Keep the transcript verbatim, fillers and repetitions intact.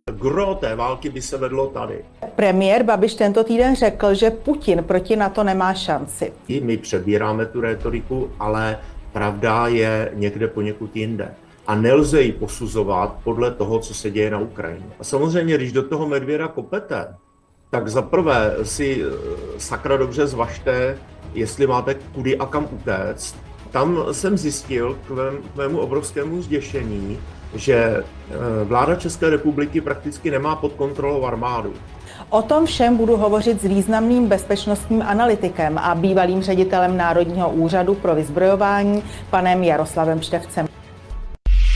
Gro té války by se vedlo tady. Premiér Babiš tento týden řekl, že Putin proti NATO nemá šanci. I my přebíráme tu rétoriku, ale pravda je někde poněkud jinde. A nelze ji posuzovat podle toho, co se děje na Ukrajině. A samozřejmě, když do toho medvěda kopete, tak zaprvé si sakra dobře zvažte, jestli máte kudy a kam utéct. Tam jsem zjistil k mému obrovskému zděšení, že vláda České republiky prakticky nemá pod kontrolou armádu. O tom všem budu hovořit s významným bezpečnostním analytikem a bývalým ředitelem Národního úřadu pro vyzbrojování, panem Jaroslavem Štefcem.